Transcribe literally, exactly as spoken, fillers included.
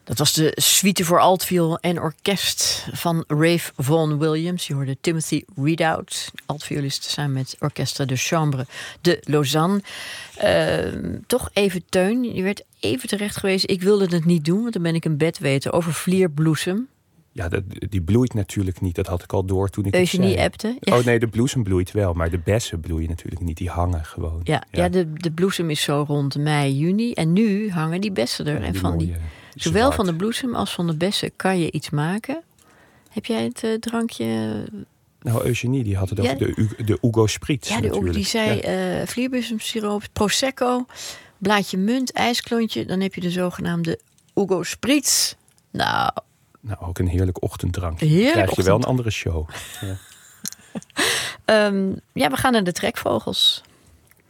Dat was de suite voor altviool en orkest van Ralph Vaughan Williams. Je hoorde Timothy Ridout, altviolist samen met Orchestre de Chambre de Lausanne. Uh, toch even, Teun, je werd even terecht geweest. Ik wilde het niet doen, want dan ben ik een bedweter over vlierbloesem. Ja, dat, die bloeit natuurlijk niet. Dat had ik al door toen ik Eugenie het zei. appte. Ja. Oh nee, de bloesem bloeit wel, maar de bessen bloeien natuurlijk niet. Die hangen gewoon. Ja, ja. ja de, de bloesem is zo rond mei, juni. En nu hangen die bessen er. Ja, en die van mooie, die, zowel zwart. Van de bloesem als van de bessen kan je iets maken. Heb jij het uh, drankje... Nou, Eugenie, die had het ja. over de, de Hugo Spritz. Ja, de, die zei ja. uh, vlierbloesemsiroop, prosecco, blaadje munt, ijsklontje. Dan heb je de zogenaamde Hugo Spritz. Nou... Nou, ook een heerlijk ochtenddrankje. Heerlijk Dan krijg je ochtend... wel een andere show. Ja. um, ja, we gaan naar de trekvogels.